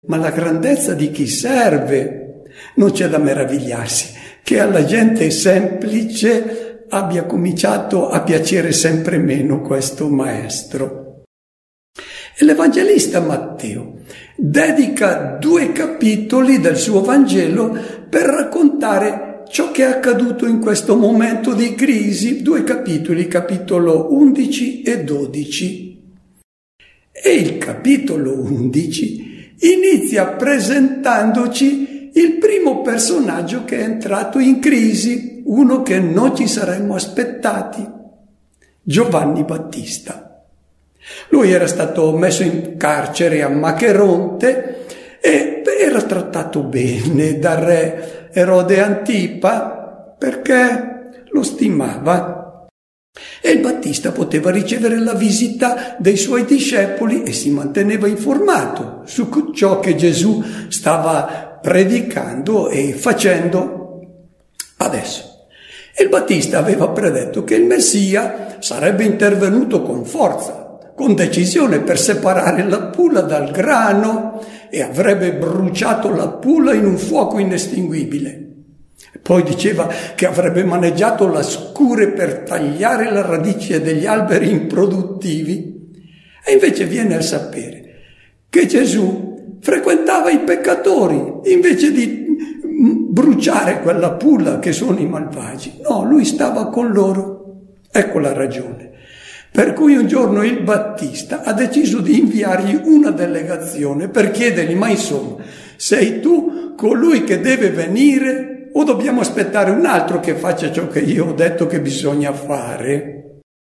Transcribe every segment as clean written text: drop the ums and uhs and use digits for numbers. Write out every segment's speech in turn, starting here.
ma la grandezza di chi serve. Non c'è da meravigliarsi che alla gente semplice abbia cominciato a piacere sempre meno questo maestro. E l'Evangelista Matteo dedica 2 capitoli del suo Vangelo per raccontare ciò che è accaduto in questo momento di crisi, 2 capitoli, capitolo 11 e 12. E il capitolo 11 inizia presentandoci il primo personaggio che è entrato in crisi, uno che non ci saremmo aspettati, Giovanni Battista. Lui era stato messo in carcere a Macheronte e era trattato bene dal re Erode Antipa perché lo stimava. E il Battista poteva ricevere la visita dei suoi discepoli e si manteneva informato su ciò che Gesù stava predicando e facendo adesso. E il Battista aveva predetto che il Messia sarebbe intervenuto con forza, con decisione, per separare la pula dal grano e avrebbe bruciato la pula in un fuoco inestinguibile. Poi diceva che avrebbe maneggiato la scure per tagliare la radice degli alberi improduttivi. E invece viene a sapere che Gesù frequentava i peccatori invece di bruciare quella pula che sono i malvagi. No, lui stava con loro. Ecco la ragione. Per cui un giorno il Battista ha deciso di inviargli una delegazione per chiedergli: ma insomma, sei tu colui che deve venire o dobbiamo aspettare un altro che faccia ciò che io ho detto che bisogna fare?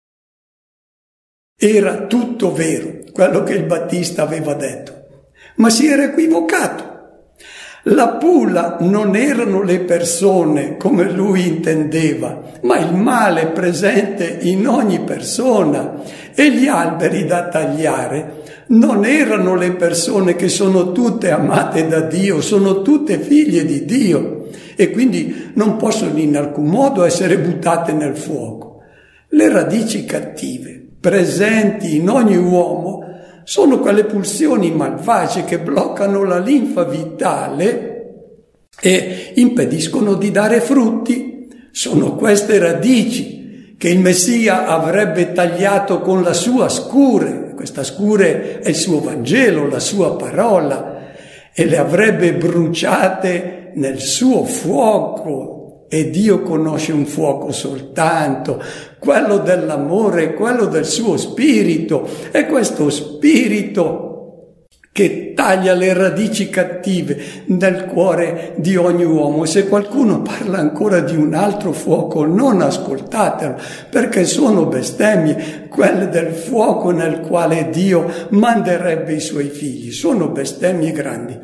Era tutto vero quello che il Battista aveva detto, ma si era equivocato. La pula non erano le persone come lui intendeva, ma il male presente in ogni persona, e gli alberi da tagliare non erano le persone che sono tutte amate da Dio, sono tutte figlie di Dio e quindi non possono in alcun modo essere buttate nel fuoco. Le radici cattive presenti in ogni uomo sono quelle pulsioni malvagie che bloccano la linfa vitale e impediscono di dare frutti. Sono queste radici che il Messia avrebbe tagliato con la sua scure. Questa scure è il suo Vangelo, la sua parola, e le avrebbe bruciate nel suo fuoco. E Dio conosce un fuoco soltanto, quello dell'amore, quello del suo spirito. È questo spirito che taglia le radici cattive nel cuore di ogni uomo. Se qualcuno parla ancora di un altro fuoco, non ascoltatelo, perché sono bestemmie, quelle del fuoco nel quale Dio manderebbe i suoi figli. Sono bestemmie grandi.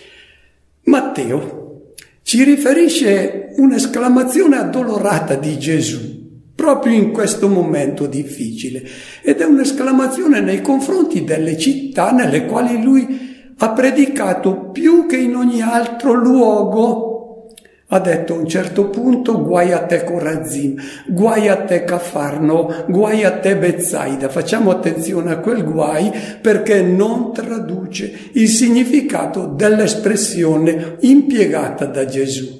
Matteo ci riferisce un'esclamazione addolorata di Gesù proprio in questo momento difficile, ed è un'esclamazione nei confronti delle città nelle quali lui ha predicato più che in ogni altro luogo. Ha detto a un certo punto: guai a te Corazim, guai a te Cafarno, guai a te Betsaida. Facciamo attenzione a quel guai, perché non traduce il significato dell'espressione impiegata da Gesù.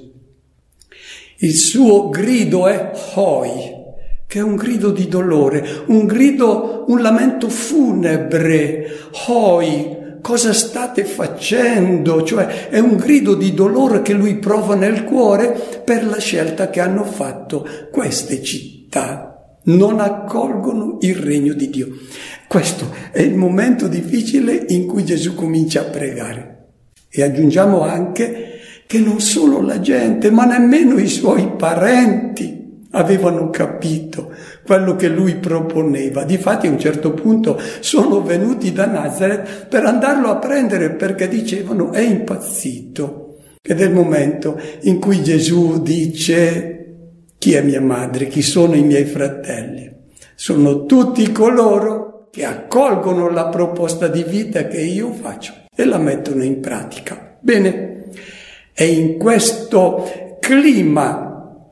Il suo grido è hoi, che è un grido di dolore, un lamento funebre. Hoi, cosa state facendo? Cioè è un grido di dolore che lui prova nel cuore per la scelta che hanno fatto queste città. Non accolgono il regno di Dio. Questo è il momento difficile in cui Gesù comincia a pregare. E aggiungiamo anche che non solo la gente, ma nemmeno i suoi parenti avevano capito quello che lui proponeva. Difatti a un certo punto sono venuti da Nazareth per andarlo a prendere, perché dicevano: è impazzito. Ed è il momento in cui Gesù dice: chi è mia madre, chi sono i miei fratelli? Sono tutti coloro che accolgono la proposta di vita che io faccio e la mettono in pratica. Bene, è in questo clima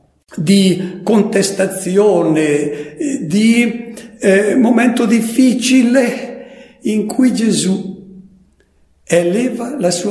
di contestazione, di momento difficile, in cui Gesù eleva la sua